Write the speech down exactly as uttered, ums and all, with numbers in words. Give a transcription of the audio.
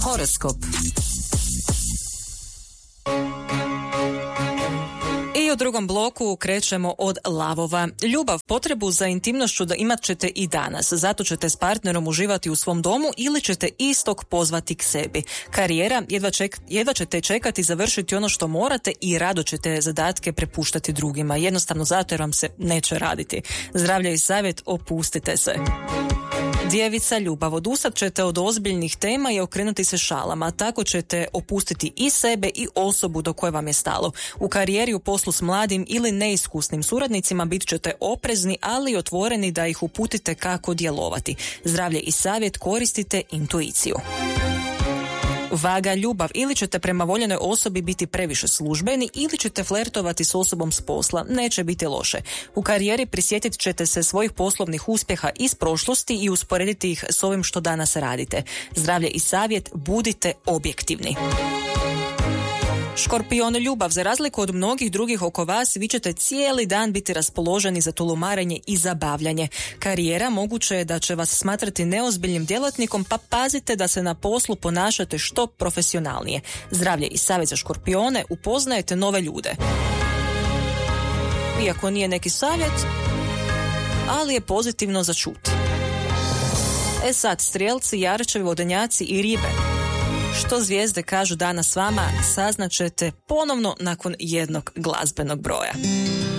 Horoskop. I u drugom bloku krećemo od lavova. Ljubav, potrebu za intimnošću da imat ćete i danas. Zato ćete s partnerom uživati u svom domu ili ćete istog pozvati k sebi. Karijera, jedva, ček, jedva ćete čekati završiti ono što morate i rado ćete zadatke prepuštati drugima. Jednostavno zato jer vam se neće raditi. Zdravlje i savjet, opustite se. Djevica, ljubav, odustat ćete od ozbiljnih tema i okrenuti se šalama. Tako ćete opustiti i sebe i osobu do koje vam je stalo. U karijeri, u poslu s mladim ili neiskusnim suradnicima bit ćete oprezni, ali otvoreni da ih uputite kako djelovati. Zdravlje i savjet, koristite intuiciju. Vaga, ljubav, ili ćete prema voljenoj osobi biti previše službeni ili ćete flertovati s osobom s posla, neće biti loše. U karijeri prisjetit ćete se svojih poslovnih uspjeha iz prošlosti i usporediti ih s ovim što danas radite. Zdravlje i savjet, budite objektivni. Škorpion, ljubav, za razliku od mnogih drugih oko vas, vi ćete cijeli dan biti raspoloženi za tulumarenje i zabavljanje. Karijera, moguće je da će vas smatrati neozbiljnim djelatnikom, pa pazite da se na poslu ponašate što profesionalnije. Zdravlje i savjet za Škorpione, upoznajete nove ljude. Iako nije neki savjet, ali je pozitivno za čut. E sad, strijelci, jarčevi, vodenjaci i ribe. Što zvijezde kažu danas vama, saznaćete ponovno nakon jednog glazbenog broja.